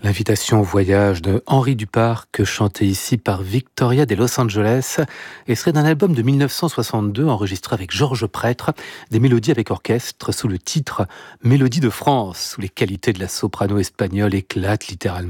L'invitation au voyage de Henri Duparc, chantée ici par Victoria de Los Angeles, extrait d'un album de 1962 enregistré avec Georges Prêtre, des mélodies avec orchestre sous le titre Mélodie de France, où les qualités de la soprano espagnole éclatent littéralement.